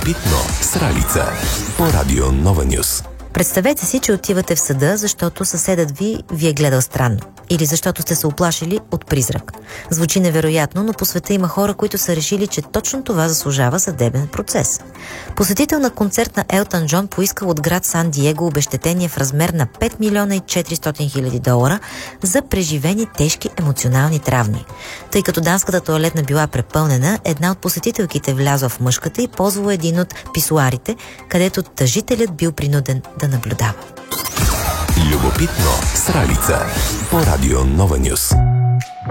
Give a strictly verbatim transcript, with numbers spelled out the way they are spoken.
Любопитно с Ралица по Радио Нова Нюс. Представете си, че отивате в съда, защото съседът ви ви е гледал странно. Или защото сте се уплашили от призрак. Звучи невероятно, но по света има хора, които са решили, че точно това заслужава съдебен процес. Посетител на концерт на Елтън Джон поискал от град Сан Диего обезщетение в размер на пет милиона и четиристотин хиляди долара за преживени тежки емоционални травми. Тъй като дамската тоалетна била препълнена, една от посетителките влязла в мъжката и ползвала един от писоарите, където тъжителят бил принуден да наблюдава. Любопитно с Ралица по Радио Нова Нюс.